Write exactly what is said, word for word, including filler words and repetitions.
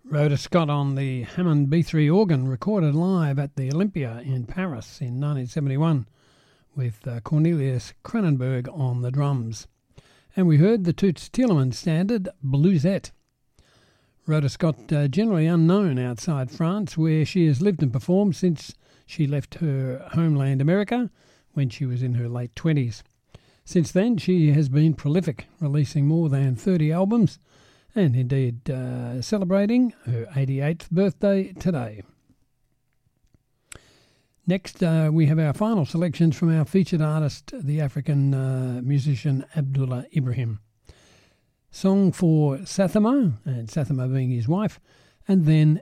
Rhoda Scott on the Hammond B three organ, recorded live at the Olympia in Paris in nineteen seventy-one, with uh, Cornelius Cronenberg on the drums. And we heard the Toots Thielemans standard, Bluesette. Rhoda Scott, uh, generally unknown outside France, where she has lived and performed since she left her homeland America when she was in her late twenties. Since then, she has been prolific, releasing more than thirty albums, and indeed uh, celebrating her eighty-eighth birthday today. Next, uh, we have our final selections from our featured artist, the African uh, musician Abdullah Ibrahim. Song for Sathama, and Sathama being his wife, and then